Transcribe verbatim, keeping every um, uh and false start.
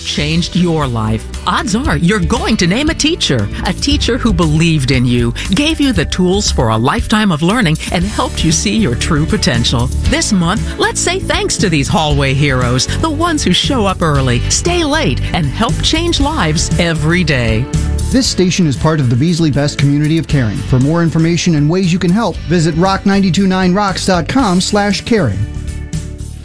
changed your life? Odds are you're going to name a teacher, a teacher who believed in you, gave you the tools for a lifetime of learning, and helped you see your true potential. This month, let's say thanks to these hallway heroes, the ones who show up early, stay late, and help change lives every day. This station is part of the Beasley Best community of caring. For more information and ways you can help, visit rock nine two nine rocks dot com slash caring.